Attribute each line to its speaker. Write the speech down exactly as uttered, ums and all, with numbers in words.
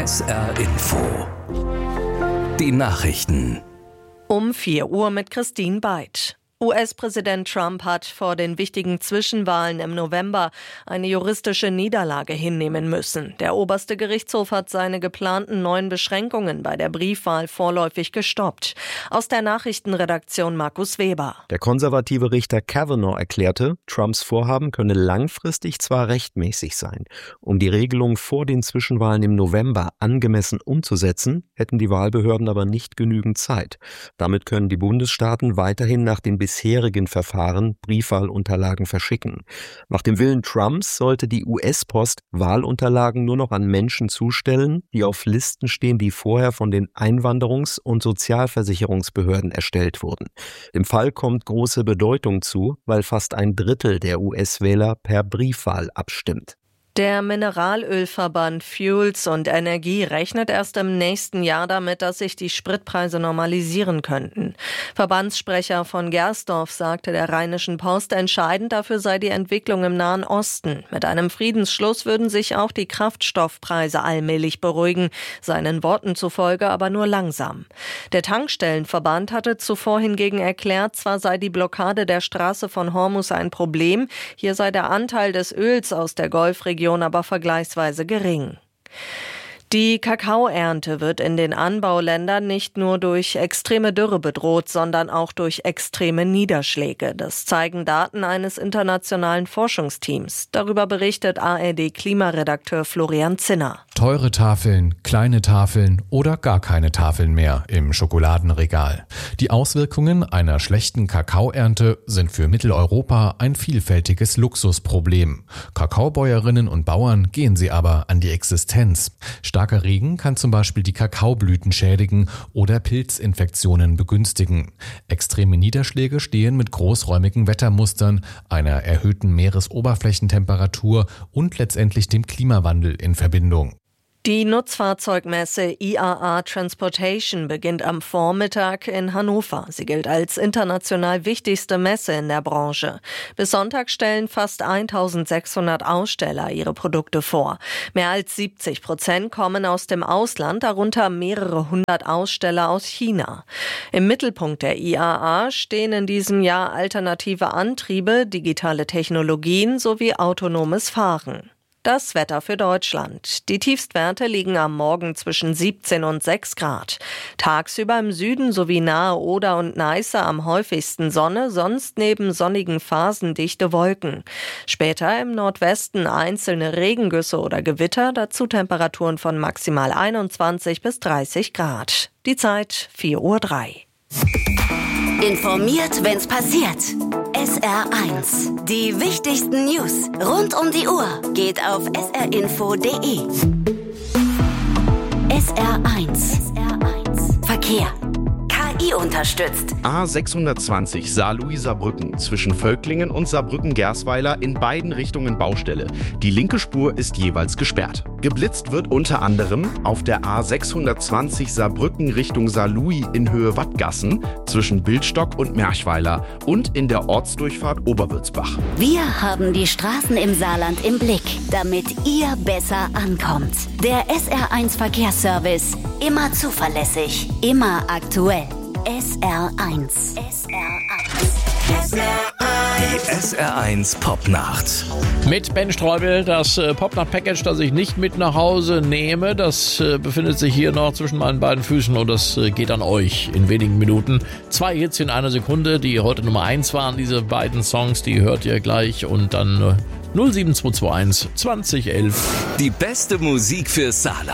Speaker 1: S R Info. Die Nachrichten.
Speaker 2: Um vier Uhr mit Christine Beid. U S-Präsident Trump hat vor den wichtigen Zwischenwahlen im November eine juristische Niederlage hinnehmen müssen. Der oberste Gerichtshof hat seine geplanten neuen Beschränkungen bei der Briefwahl vorläufig gestoppt. Aus der Nachrichtenredaktion Markus Weber.
Speaker 3: Der konservative Richter Kavanaugh erklärte, Trumps Vorhaben könne langfristig zwar rechtmäßig sein. Um die Regelung vor den Zwischenwahlen im November angemessen umzusetzen, hätten die Wahlbehörden aber nicht genügend Zeit. Damit können die Bundesstaaten weiterhin nach den bisherigen Verfahren Briefwahlunterlagen verschicken. Nach dem Willen Trumps sollte die U S-Post Wahlunterlagen nur noch an Menschen zustellen, die auf Listen stehen, die vorher von den Einwanderungs- und Sozialversicherungsbehörden erstellt wurden. Dem Fall kommt große Bedeutung zu, weil fast ein Drittel der U S-Wähler per Briefwahl abstimmt.
Speaker 2: Der Mineralölverband Fuels und Energie rechnet erst im nächsten Jahr damit, dass sich die Spritpreise normalisieren könnten. Verbandssprecher von Gersdorf sagte der Rheinischen Post, entscheidend dafür sei die Entwicklung im Nahen Osten. Mit einem Friedensschluss würden sich auch die Kraftstoffpreise allmählich beruhigen, seinen Worten zufolge aber nur langsam. Der Tankstellenverband hatte zuvor hingegen erklärt, zwar sei die Blockade der Straße von Hormuz ein Problem, hier sei der Anteil des Öls aus der Golfregion aber vergleichsweise gering. Die Kakaoernte wird in den Anbauländern nicht nur durch extreme Dürre bedroht, sondern auch durch extreme Niederschläge. Das zeigen Daten eines internationalen Forschungsteams. Darüber berichtet A R D-Klimaredakteur Florian Zinner.
Speaker 4: Teure Tafeln, kleine Tafeln oder gar keine Tafeln mehr im Schokoladenregal. Die Auswirkungen einer schlechten Kakaoernte sind für Mitteleuropa ein vielfältiges Luxusproblem. Kakaobäuerinnen und Bauern gehen sie aber an die Existenz. Starker Regen kann zum Beispiel die Kakaoblüten schädigen oder Pilzinfektionen begünstigen. Extreme Niederschläge stehen mit großräumigen Wettermustern, einer erhöhten Meeresoberflächentemperatur und letztendlich dem Klimawandel in Verbindung.
Speaker 2: Die Nutzfahrzeugmesse I A A Transportation beginnt am Vormittag in Hannover. Sie gilt als international wichtigste Messe in der Branche. Bis Sonntag stellen fast eintausendsechshundert Aussteller ihre Produkte vor. Mehr als siebzig Prozent kommen aus dem Ausland, darunter mehrere hundert Aussteller aus China. Im Mittelpunkt der I A A stehen in diesem Jahr alternative Antriebe, digitale Technologien sowie autonomes Fahren. Das Wetter für Deutschland. Die Tiefstwerte liegen am Morgen zwischen siebzehn und sechs Grad. Tagsüber im Süden sowie nahe Oder und Neiße am häufigsten Sonne, sonst neben sonnigen Phasen dichte Wolken. Später im Nordwesten einzelne Regengüsse oder Gewitter, dazu Temperaturen von maximal einundzwanzig bis dreißig Grad. Die Zeit vier Uhr drei.
Speaker 5: Informiert, wenn's passiert. S R eins. Die wichtigsten News rund um die Uhr geht auf s r info punkt d e. S R eins. Verkehr. K I unterstützt.
Speaker 6: A sechshundertzwanzig Saarlouis-Saarbrücken zwischen Völklingen und Saarbrücken-Gersweiler in beiden Richtungen Baustelle. Die linke Spur ist jeweils gesperrt. Geblitzt wird unter anderem auf der A sechshundertzwanzig Saarbrücken Richtung Saarlouis in Höhe Wattgassen zwischen Bildstock und Merchweiler und in der Ortsdurchfahrt Oberwürzbach.
Speaker 5: Wir haben die Straßen im Saarland im Blick, damit ihr besser ankommt. Der S R eins Verkehrsservice. Immer zuverlässig, immer aktuell. S R eins. S R eins.
Speaker 1: S R eins. Die S R eins Popnacht.
Speaker 7: Mit Ben Streubel, das äh, Popnacht-Package, das ich nicht mit nach Hause nehme, das äh, befindet sich hier noch zwischen meinen beiden Füßen und das äh, geht an euch in wenigen Minuten. Zwei Hits in einer Sekunde, die heute Nummer eins waren, diese beiden Songs, die hört ihr gleich und dann äh, null sieben zwei zwei eins zwanzig elf.
Speaker 1: Die beste Musik für Saarland.